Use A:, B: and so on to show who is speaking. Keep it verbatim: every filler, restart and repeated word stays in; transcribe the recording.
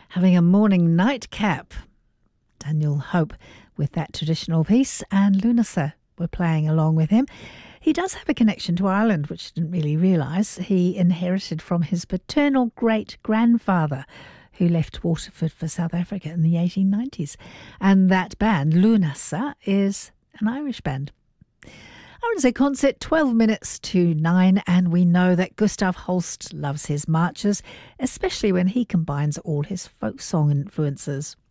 A: having a morning nightcap. Daniel Hope with that traditional piece, and Lunasa were playing along with him. He does have a connection to Ireland, which I didn't really realise. He inherited from his paternal great-grandfather, who left Waterford for South Africa in the eighteen nineties. And that band, Lunasa, is an Irish band. R N Z Concert, twelve minutes to nine, and we know that Gustav Holst loves his marches, especially when he combines all his folk song influences.